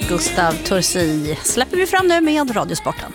Gustav Tursi släpper vi fram nu med Radiosporten.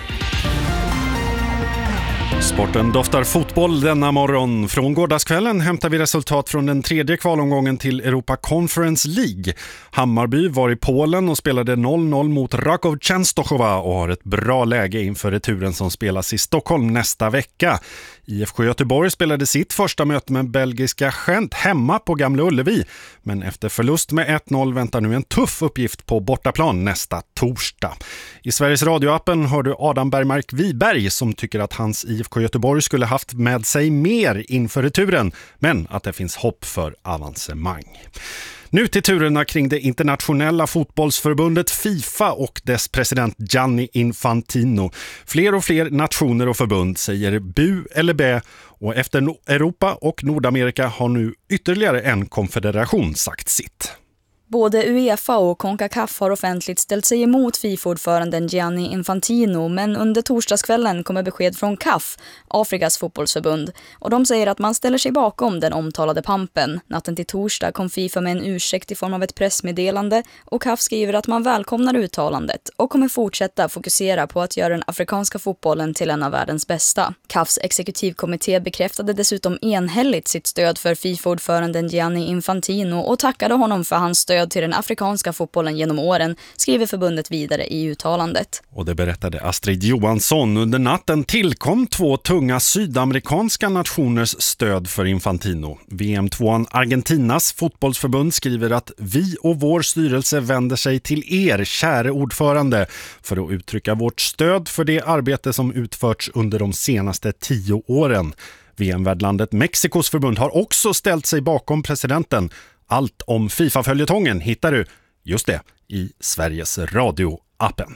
Sporten doftar fotboll denna morgon. Från gårdagskvällen hämtar vi resultat från den tredje kvalomgången till Europa Conference League. Hammarby var i Polen och spelade 0-0 mot Raków Częstochowa och har ett bra läge inför returen som spelas i Stockholm nästa vecka. IFK Göteborg spelade sitt första möte med belgiska Gent hemma på Gamla Ullevi. Men efter förlust med 1-0 väntar nu en tuff uppgift på bortaplan nästa torsdag. I Sveriges radioappen hör du Adam Bergmark Wiberg som tycker att hans IFK Göteborg skulle haft med sig mer inför returen, men att det finns hopp för avancemang. Nu till turerna kring det internationella fotbollsförbundet FIFA och dess president Gianni Infantino. Fler och fler nationer och förbund säger bu eller bä, och efter Europa och Nordamerika har nu ytterligare en konfederation sagt sitt. Både UEFA och CONCACAF har offentligt ställt sig emot FIFA-ordföranden Gianni Infantino, men under torsdagskvällen kommer besked från CAF, Afrikas fotbollsförbund, och de säger att man ställer sig bakom den omtalade pampen. Natten till torsdag kom FIFA med en ursäkt i form av ett pressmeddelande, och CAF skriver att man välkomnar uttalandet och kommer fortsätta fokusera på att göra den afrikanska fotbollen till en av världens bästa. CAFs exekutivkommitté bekräftade dessutom enhälligt sitt stöd för FIFA-ordföranden Gianni Infantino och tackade honom för hans stöd till den afrikanska fotbollen genom åren, skriver förbundet vidare i uttalandet. Och det berättade Astrid Johansson. Under natten tillkom 2 tunga sydamerikanska nationers stöd för Infantino. VM2an Argentinas fotbollsförbund skriver att vi och vår styrelse vänder sig till er, käre ordförande, för att uttrycka vårt stöd för det arbete som utförts under de senaste 10 åren. VM-värdlandet Mexikos förbund har också ställt sig bakom presidenten. Allt om FIFA-följetongen hittar du, just det, i Sveriges Radio-appen.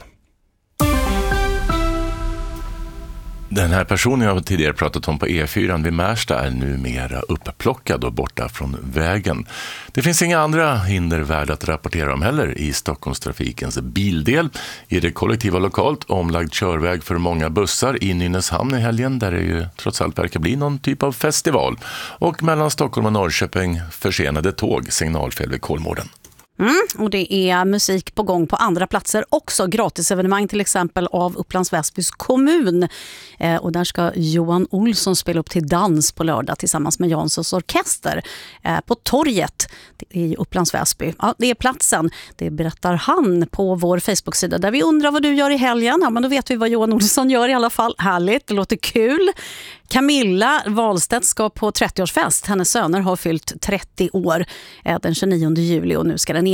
Den här personen jag tidigare pratat om på E4 vid Märsta är numera upplockad och borta från vägen. Det finns inga andra hinder värda att rapportera om heller i Stockholmstrafikens bildel. I det kollektiva lokalt omlagd körväg för många bussar i Nynäshamn i helgen, där det ju trots allt verkar bli någon typ av festival. Och mellan Stockholm och Norrköping försenade tåg, signalfel vid Kolmården. Och det är musik på gång på andra platser också. Gratisevenemang till exempel av Upplands Väsbys kommun. Och där ska Johan Olsson spela upp till dans på lördag tillsammans med Janssons orkester på torget i Upplands Väsby. Ja, det är platsen. Det berättar han på vår Facebook-sida där vi undrar vad du gör i helgen. Ja, men då vet vi vad Johan Olsson gör i alla fall. Härligt, det låter kul. Camilla Wahlstedt ska på 30-årsfest. Hennes söner har fyllt 30 år den 29 juli och nu ska den